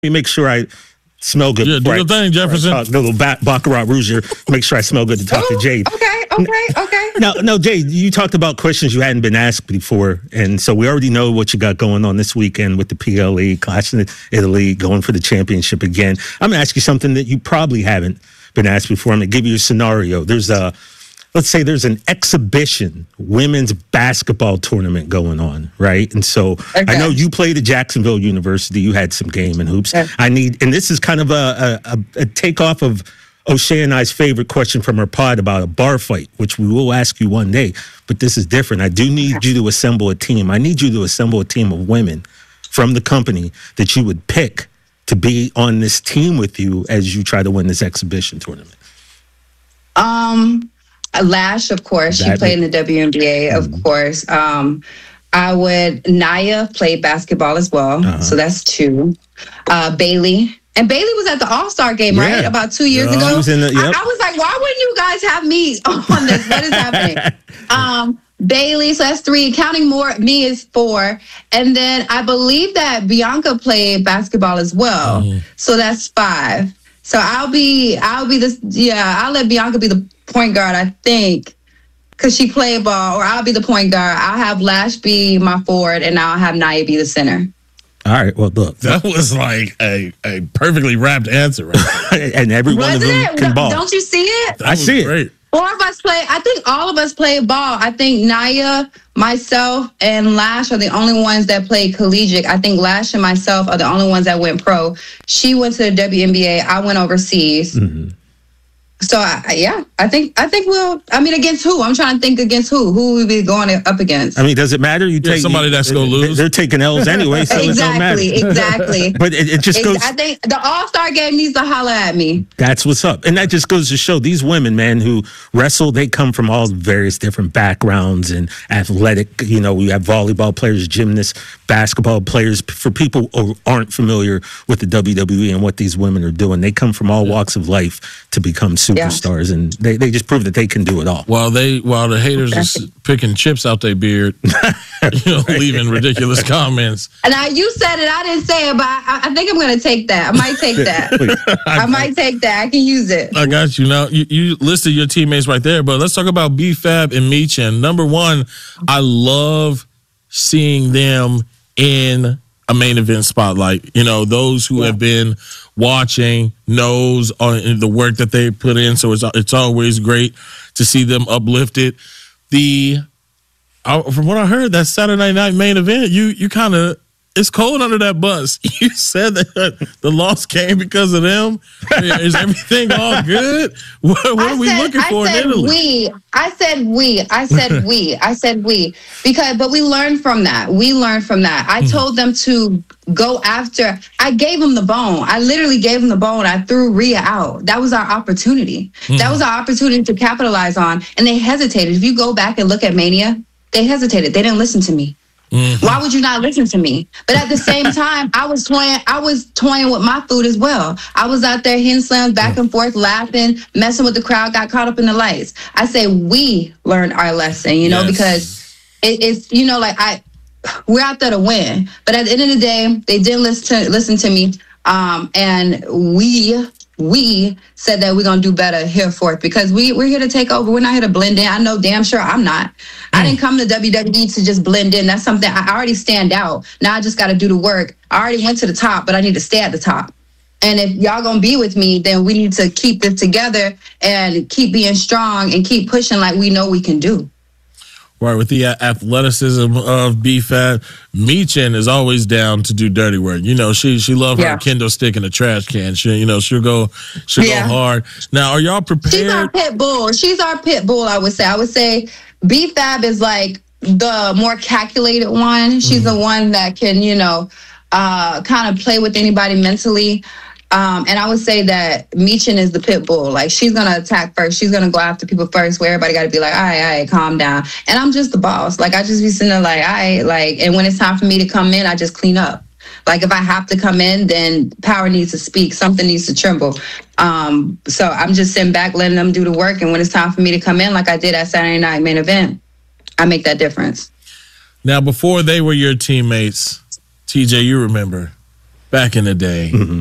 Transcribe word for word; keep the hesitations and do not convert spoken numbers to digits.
me make sure I smell good. Yeah, do your thing, Jefferson. Uh, the little ba- Baccarat Rouge here. Make sure I smell good to talk Ooh, to Jade. Okay, okay, okay. Now, no, Jade, you talked about questions you hadn't been asked before. And so we already know what you got going on this weekend with the P L E, Clash in Italy, going for the championship again. I'm going to ask you something that you probably haven't been asked before. I'm going to give you a scenario. There's a, let's say there's an exhibition women's basketball tournament going on, right? And so okay. I know you played at Jacksonville University. You had some game and hoops. Okay. I need, and this is kind of a, a, a takeoff of O'Shea and I's favorite question from our pod about a bar fight, which we will ask you one day, but this is different. I do need you to assemble a team. I need you to assemble a team of women from the company that you would pick to be on this team with you as you try to win this exhibition tournament. Um, Lash, of course. That she played in the W N B A, of mm-hmm. course. Um, I would, Naya played basketball as well. Uh-huh. So that's two. Uh, Bailey. And Bailey was at the All-Star game, yeah. right? About two years yeah. ago. Was in the, yep. I, I was like, why wouldn't you guys have me on this? What is happening? um, Bailey, so that's three. Counting more, me is four. And then I believe that Bianca played basketball as well. Mm. So that's five. So I'll be, I'll be this, yeah, I'll let Bianca be the point guard, I think, because she played ball, or I'll be the point guard. I'll have Lash be my forward, and I'll have Naya be the center. All right, well, look. That was like a, a perfectly wrapped answer, right? And every one Wasn't of them it? can No, ball. Don't you see it? That I see great. it. Four of us play, I think all of us play ball. I think Naya, myself, and Lash are the only ones that play collegiate. I think Lash and myself are the only ones that went pro. She went to the W N B A. I went overseas. Mm-hmm. So, I, yeah, I think I think we'll, I mean, against who? I'm trying to think against who? Who will we be going up against? I mean, does it matter? You yeah, take somebody that's going to lose. They're taking L's anyway, so exactly, it don't matter. Exactly, But it, it just goes. I think the All-Star game needs to holler at me. That's what's up. And that just goes to show these women, man, who wrestle, they come from all various different backgrounds and athletic, you know, we have volleyball players, gymnasts, basketball players. For people who aren't familiar with the W W E and what these women are doing, they come from all yeah. walks of life to become superstars. Yeah. And They they just prove that they can do it all. While they while the haters are picking chips out their beard, you know, leaving ridiculous comments. And now you said it, I didn't say it, but I, I think I'm going to take that. I might take that. I might take that. I can use it. I got you. Now you, you listed your teammates right there, but let's talk about B-Fab and Michin. Number one, I love seeing them in a main event spotlight. You know, those who yeah. have been watching knows on the work that they put in, so it's it's always great to see them uplifted. The I, from what I heard, that Saturday night main event, you you kind of it's cold under that bus. You said that the loss came because of them. Is everything all good? What, what are we said, looking for I said in Italy? We. I said we. I said we. I said we. Because, but we learned from that. We learned from that. I mm-hmm. told them to go after. I gave them the bone. I literally gave them the bone. I threw Rhea out. That was our opportunity. Mm-hmm. That was our opportunity to capitalize on. And they hesitated. If you go back and look at Mania, they hesitated. They didn't listen to me. Mm-hmm. Why would you not listen to me? But at the same time, I was toying. I was toying with my food as well. I was out there hitting slams back and forth, laughing, messing with the crowd. Got caught up in the lights. I say we learned our lesson, you know, yes. because it, it's you know like I we're out there to win. But at the end of the day, they didn't listen to, listen to me, um, and we. We said that we're going to do better here forth because we, we're here to take over. We're not here to blend in. I know damn sure I'm not. Mm. I didn't come to W W E to just blend in. That's something I already stand out. Now I just got to do the work. I already went to the top, but I need to stay at the top. And if y'all going to be with me, then we need to keep this together and keep being strong and keep pushing like we know we can do. Right, with the athleticism of B-Fab, Michin is always down to do dirty work. You know, she she loved yeah. her kendo stick in the trash can. She, you know, she'll go she'll yeah. go hard. Now, are y'all prepared? She's our pit bull. She's our pit bull, I would say. I would say B-Fab is like the more calculated one. She's mm-hmm. the one that can, you know, uh, kind of play with anybody mentally. Um, and I would say that Michin is the pit bull. Like, she's going to attack first. She's going to go after people first, where everybody got to be like, all right, all right, calm down. And I'm just the boss. Like, I just be sitting there like, all right, like, and when it's time for me to come in, I just clean up. Like, if I have to come in, then power needs to speak. Something needs to tremble. Um, so I'm just sitting back, letting them do the work. And when it's time for me to come in, like I did at Saturday Night Main Event, I make that difference. Now, before they were your teammates, T J, you remember, back in the day. Mm-hmm.